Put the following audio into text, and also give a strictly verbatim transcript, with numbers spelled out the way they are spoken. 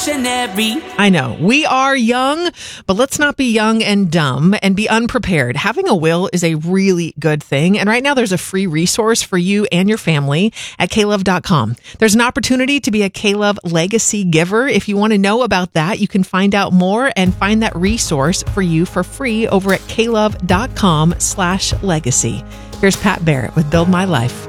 revolutionary. I know, we are young, but let's not be young and dumb and be unprepared. Having a will is a really good thing. And right now there's a free resource for you and your family at K Love dot com. There's an opportunity to be a K-Love legacy giver. If you want to know about that, you can find out more and find that resource for you for free over at K Love dot com slash legacy. Here's Pat Barrett with Build My Life.